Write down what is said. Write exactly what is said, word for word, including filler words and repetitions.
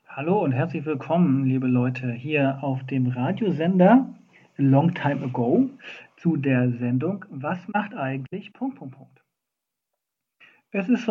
Hallo und herzlich willkommen, liebe Leute, hier auf dem Radiosender Long Time Ago zu der Sendung Was macht eigentlich Punkt, Punkt, Punkt. Es ist